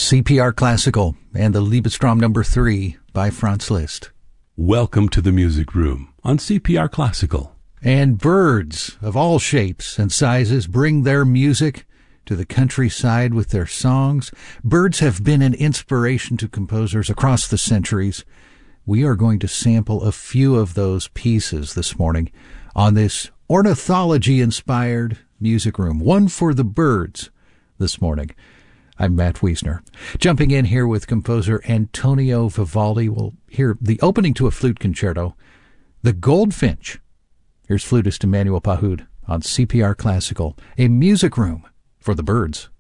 CPR Classical and the Liebestraum No. 3 by Franz Liszt. Welcome to the Music Room on CPR Classical. And birds of all shapes and sizes bring their music to the countryside with their songs. Birds have been an inspiration to composers across the centuries. We are going to sample a few of those pieces this morning on this ornithology-inspired music room. One for the birds this morning. I'm Matt Wiesner. Jumping in here with composer Antonio Vivaldi. We'll hear the opening to a flute concerto, The Goldfinch. Here's flutist Emmanuel Pahud on CPR Classical, a music room for the birds.